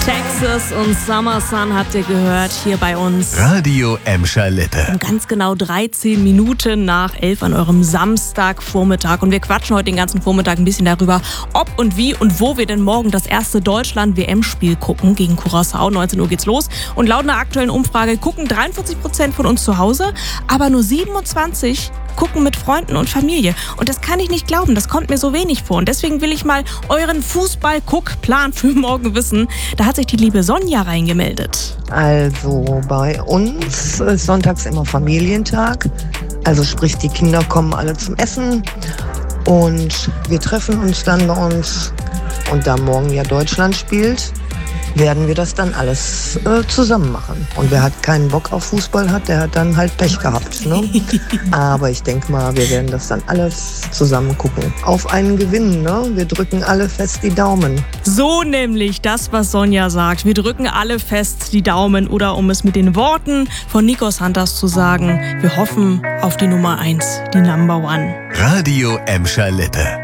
Texas und Summer Sun habt ihr gehört hier bei uns. Radio Emscher Lippe. Um ganz genau 13 Minuten nach 11 an eurem Samstagvormittag. Und wir quatschen heute den ganzen Vormittag ein bisschen darüber, ob und wie und wo wir denn morgen das erste Deutschland-WM-Spiel gucken gegen Curaçao. 19 Uhr geht's los. Und laut einer aktuellen Umfrage gucken 43% von uns zu Hause, aber nur 27% gucken mit Freunden und Familie. Und das kann ich nicht glauben, das kommt mir so wenig vor. Und deswegen will ich mal euren Fußball-Guck-Plan für morgen wissen. Da hat sich die liebe Sonja reingemeldet. Also bei uns ist sonntags immer Familientag. Also sprich, die Kinder kommen alle zum Essen und wir treffen uns dann bei uns. Und da morgen ja Deutschland spielt, werden wir das dann alles zusammen machen. Und wer hat keinen Bock auf Fußball hat, der hat dann halt Pech gehabt. Ne? Aber ich denke mal, wir werden das dann alles zusammen gucken. Auf einen Gewinn, ne? Wir drücken alle fest die Daumen. So nämlich das, was Sonja sagt. Wir drücken alle fest die Daumen. Oder um es mit den Worten von Nikos Hunters zu sagen, wir hoffen auf die Nummer 1, die Number 1. Radio Emscher Lippe.